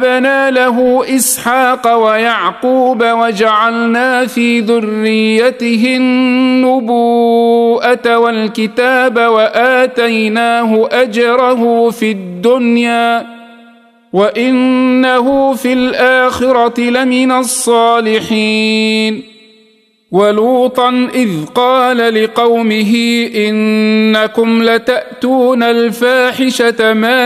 وَوَهَبْنَا لَهُ إِسْحَاقَ وَيَعْقُوبَ وَجَعَلْنَا فِي ذُرِّيَّتِهِ النُّبُوَّةَ وَالْكِتَابَ وَآتَيْنَاهُ أَجْرَهُ فِي الدُّنْيَا وَإِنَّهُ فِي الْآخِرَةِ لَمِنَ الصَّالِحِينَ وَلُوطًا إِذْ قَالَ لِقَوْمِهِ إِنَّكُمْ لَتَأْتُونَ الْفَاحِشَةَ مَا